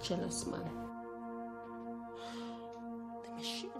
jealous man. The machine.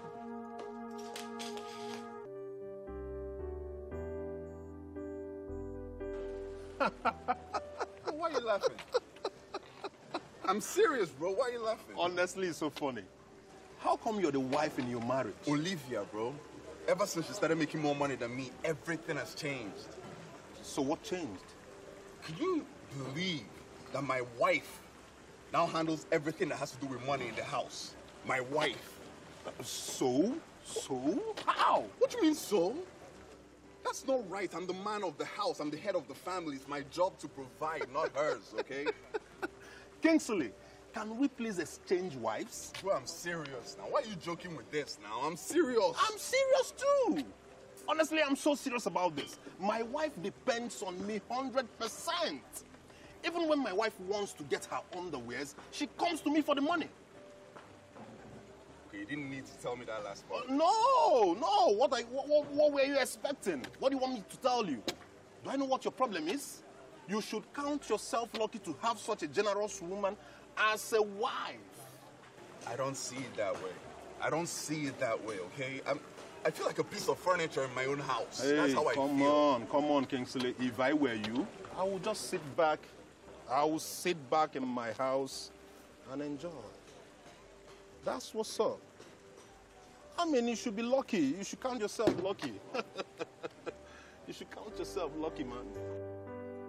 Why are you laughing? I'm serious, bro. Why are you laughing? Honestly, it's so funny. How come you're the wife in your marriage? Olivia, bro. Ever since she started making more money than me, everything has changed. So what changed? Can you believe that my wife now handles everything that has to do with money in the house? My wife. So? How? What do you mean, so? That's not right. I'm the man of the house. I'm the head of the family. It's my job to provide, not hers, okay? Kingsley, can we please exchange wives? Bro, I'm serious now. Why are you joking with this now? I'm serious. I'm serious too. Honestly, I'm so serious about this. My wife depends on me 100%. Even when my wife wants to get her underwears, she comes to me for the money. Okay, you didn't need to tell me that last part. No. What were you expecting? What do you want me to tell you? Do I know what your problem is? You should count yourself lucky to have such a generous woman as a wife. I don't see it that way. I don't see it that way, okay? I feel like a piece of furniture in my own house. Hey, that's how I feel. Come on, Kingsley. If I were you, I would just sit back. I would sit back in my house and enjoy. That's what's up. I mean, you should be lucky. You should count yourself lucky. You should count yourself lucky, man.